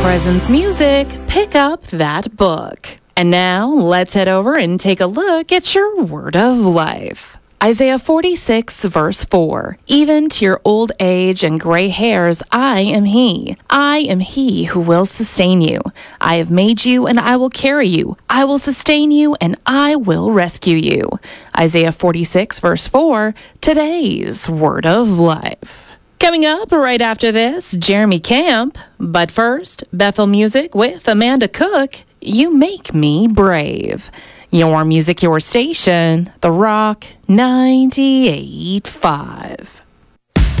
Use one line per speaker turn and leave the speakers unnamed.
Presence Music, pick up that book. And now, let's head over and take a look at your word of life. Isaiah 46, verse 4. Even to your old age and gray hairs, I am He. I am He who will sustain you. I have made you, and I will carry you. I will sustain you, and I will rescue you. Isaiah 46, verse 4, today's word of life. Coming up right after this, Jeremy Camp. But first, Bethel Music with Amanda Cook. You Make Me Brave. Your music, your station, The Rock 98.5.